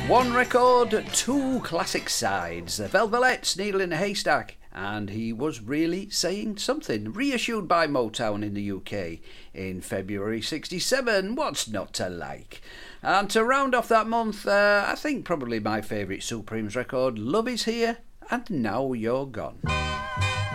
One record, two classic sides. The Velvets, Needle in a Haystack, and he was really saying something. Reissued by Motown in the UK in February '67. What's not to like? And to round off that month, I think probably my favourite Supremes record, Love Is Here and Now You're Gone.